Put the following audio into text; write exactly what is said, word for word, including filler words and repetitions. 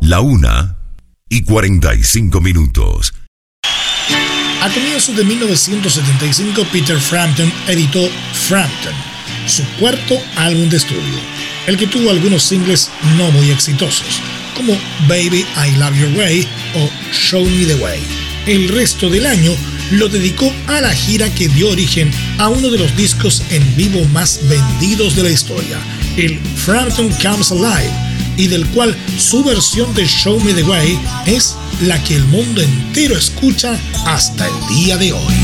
La una y cuarenta y cinco minutos. A comienzos de mil novecientos setenta y cinco, Peter Frampton editó Frampton, su cuarto álbum de estudio, el que tuvo algunos singles no muy exitosos, como Baby I Love Your Way o Show Me The Way. El resto del año lo dedicó a la gira que dio origen a uno de los discos en vivo más vendidos de la historia, el Frampton Comes Alive, y del cual su versión de Show Me The Way es la que el mundo entero escucha hasta el día de hoy.